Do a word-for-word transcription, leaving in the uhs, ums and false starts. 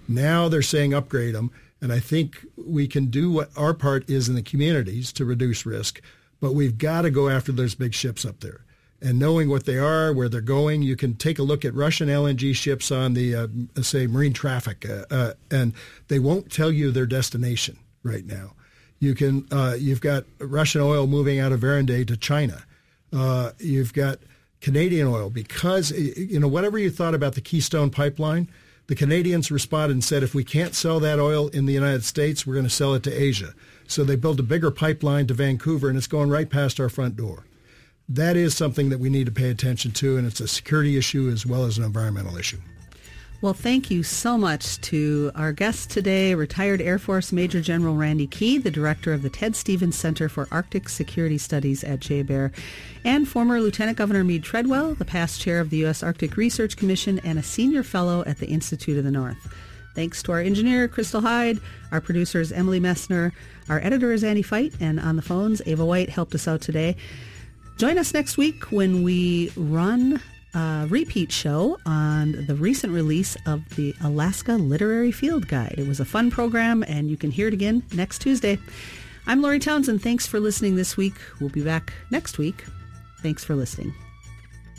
Now they're saying upgrade them. And I think we can do what our part is in the communities to reduce risk, but we've got to go after those big ships up there. And knowing what they are, where they're going, you can take a look at Russian L N G ships on the, uh, say, marine traffic, uh, uh, and they won't tell you their destination right now. You can, uh, you've got Russian oil moving out of Verenday to China. Uh, you've got Canadian oil because, you know, whatever you thought about the Keystone Pipeline, the Canadians responded and said, if we can't sell that oil in the United States, we're going to sell it to Asia. So they built a bigger pipeline to Vancouver, and it's going right past our front door. That is something that we need to pay attention to, and it's a security issue as well as an environmental issue. Well, thank you so much to our guest today, retired Air Force Major General Randy Key, the director of the Ted Stevens Center for Arctic Security Studies at J B E R, and former Lieutenant Governor Meade Treadwell, the past chair of the U S Arctic Research Commission and a senior fellow at the Institute of the North. Thanks to our engineer, Crystal Hyde, our producer is Emily Messner, our editor is Andy Feit, and on the phones, Ava White helped us out today. Join us next week when we run a repeat show on the recent release of the Alaska Literary Field Guide. It was a fun program, and you can hear it again next Tuesday. I'm Lori Townsend. Thanks for listening this week. We'll be back next week. Thanks for listening.